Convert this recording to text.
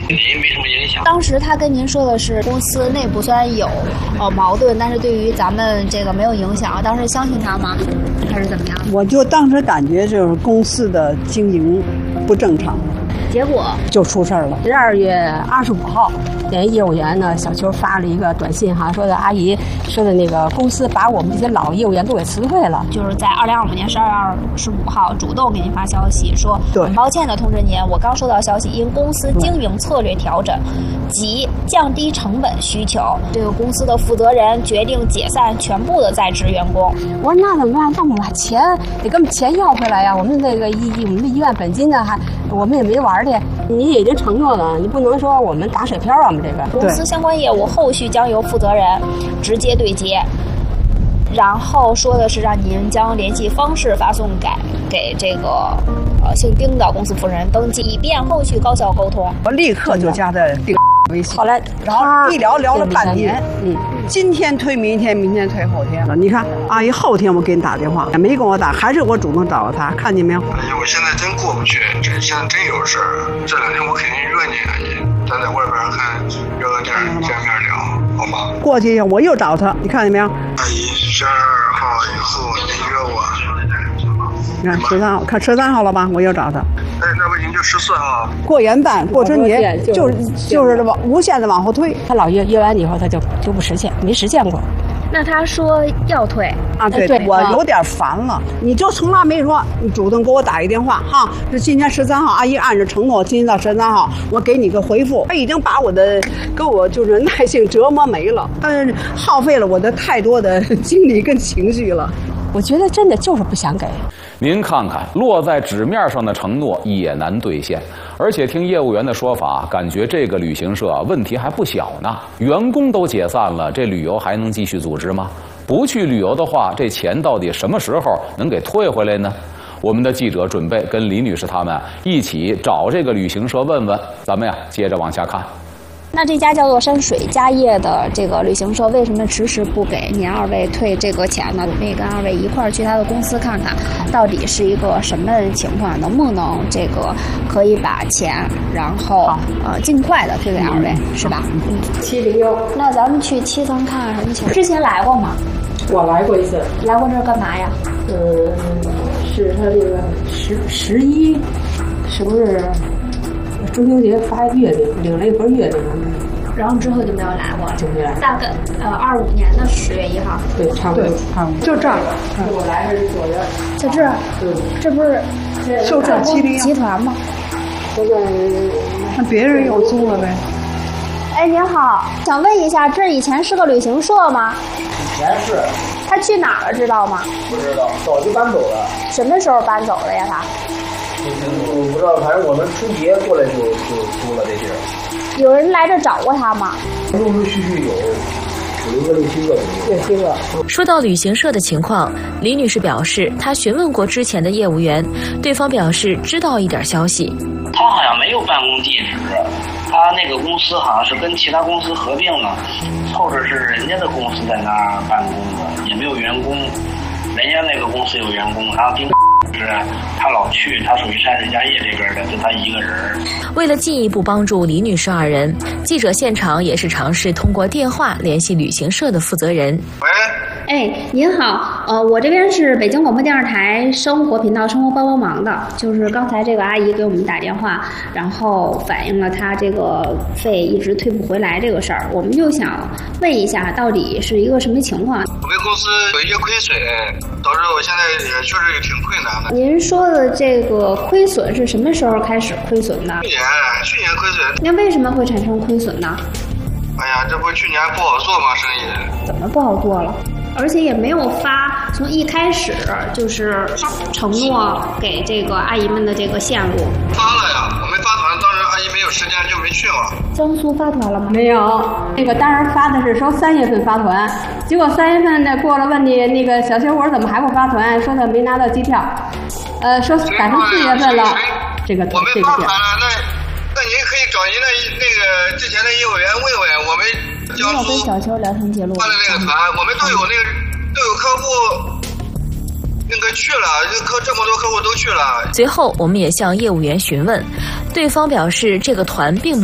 您没什么影响。 当时他跟您说的是公司内部虽然有矛盾，但是对于咱们这个没有影响。当时相信他吗？还是怎么样？ 我就当时感觉就是公司的经营不正常。 结果就出事儿了。 12月25号，业务员呢小邱发了一个短信哈，说的阿姨说的那个公司把我们这些老业务员都给辞退了。 就是在2025年12月25号主动给您发消息说，很抱歉的通知您，我刚收到消息，因公司经营策略调整及降低成本需求，这个公司的负责人决定解散全部的在职员工。 我说那怎么办？那我们把钱得跟钱要回来呀！我们那个我们的1万本金呢，还我们也没玩去。你已经承诺了，你不能说我们打水漂啊！我们这个公司相关业务后续将由负责人直接对接，然后说的是让您将联系方式发送给这个姓丁的公司负责人登记，以便后续高效沟通。 我立刻就加的丁微信， 后来然后一聊了半年，今天推明天，明天推后天了。你看，阿姨后天我给你打电话，也没跟我打，还是我主动找他，看见没有？ 哎呀，我现在真过不去，现在真有事儿。这2天我肯定约你阿姨，咱在外边看约个地儿见面聊，好吗？ 过去我又找他，你看见没有？ 阿姨，12号以后您约我。 你看13号，看13号了吧？我又找他。 哎，那不您就14号？ 过元旦、过春节，就是无限的往后推。 他老约完以后，他就不实现，没实现过。 那他说要退啊，对，我有点烦了。你就从来没说，你主动给我打一电话哈，是今天13号，阿姨按着承诺，今天到13号，我给你个回复。他已经把我的就是耐性折磨没了，但是耗费了我的太多的精力跟情绪了。 我觉得真的就是不想给。 您看看，落在纸面上的承诺也难兑现，而且听业务员的说法，感觉这个旅行社问题还不小呢。员工都解散了，这旅游还能继续组织吗？不去旅游的话，这钱到底什么时候能给退回来呢？我们的记者准备跟李女士他们一起找这个旅行社问问。咱们接着往下看。 那这家叫做山水家业的这个旅行社为什么迟迟不给您2位退这个钱呢？我们也跟2位一块儿去他的公司看看，到底是一个什么情况，能不能这个可以把钱，然后尽快的退给2位，是吧？701。那咱们去7层看看什么情况？之前来过吗？ 我来过一次。 来过这儿干嘛呀？ 是他这个11，是不是？中秋节发月饼，领了一盒月饼， 然后之后就没有来过了， 就没来。 大概25年的10月1号， 对，差不多， 就这儿。 我来是左边， 在这儿，这不是就这701 集团吗？ 那别人又租了呗。 哎，您好，想问一下，这以前是个旅行社吗？ 以前是。 他去哪儿了，知道吗？ 不知道，早就搬走了。 什么时候搬走的呀？他？ 我不知道，反正我们春节过来就租了这地儿。 有人来这找过他吗？ 陆陆续续有一个6、7个。 说到旅行社的情况，李女士表示，她询问过之前的业务员，对方表示知道一点消息。 他好像没有办公地址，他那个公司好像是跟其他公司合并了，凑着是人家的公司在那儿办公的，也没有员工，人家那个公司有员工，然后是他老去，他属于山水家业这边的，就他一个人。 为了进一步帮助李女士2人，记者现场也是尝试通过电话联系旅行社的负责人。 喂。 哎，您好，我这边是北京广播电视台生活频道《生活帮帮忙》的，就是刚才这个阿姨给我们打电话，然后反映了她这个费一直退不回来这个事儿，我们就想问一下，到底是一个什么情况？ 我们公司有一些亏损，导致我现在也确实也挺困难的。 您说的这个亏损是什么时候开始亏损的？ 去年亏损。 那为什么会产生亏损呢？ 哎呀，这不去年不好做吗？生意怎么不好做了？而且也没有从一开始就是承诺给这个阿姨们的这个线路。 发了呀，我们发团，当时阿姨没有时间就没去了。 江苏发团了吗？ 没有，那个当时发的是说3月份发团，结果3月份呢过了，问你那个小邱，我说怎么还不发团？说他没拿到机票，说改成4月份了。 我们发团了，那您可以找您的那个之前的业务员问问，我们江苏跟小邱聊天记录发的那个团，我们都有客户那个去了，这么多客户都去了。 随后我们也向业务员询问，对方表示这个团并没